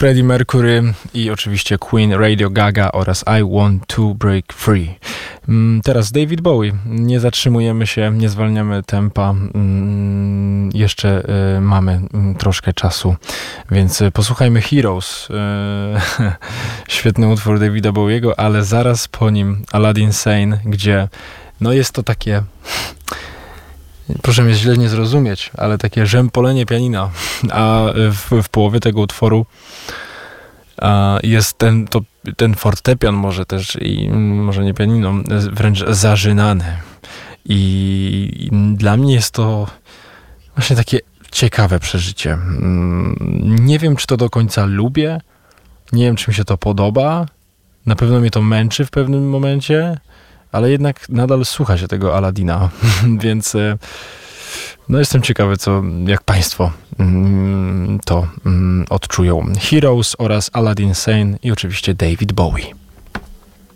Freddie Mercury i oczywiście Queen, Radio Gaga oraz I Want to Break Free. Teraz David Bowie. Nie zatrzymujemy się, nie zwalniamy tempa. Jeszcze mamy troszkę czasu, więc posłuchajmy Heroes. Świetny utwór Davida Bowiego, ale zaraz po nim Aladdin Sane, gdzie no jest to takie... Proszę mnie źle nie zrozumieć, ale takie rzępolenie pianina, a w połowie tego utworu jest ten fortepian może też, i może nie pianino, wręcz zażynany. I dla mnie jest to właśnie takie ciekawe przeżycie. Nie wiem, czy to do końca lubię, nie wiem, czy mi się to podoba, na pewno mnie to męczy w pewnym momencie, ale jednak nadal słucha się tego Aladdina, więc no jestem ciekawy, jak Państwo to odczują. Heroes oraz Aladdin Sane i oczywiście David Bowie.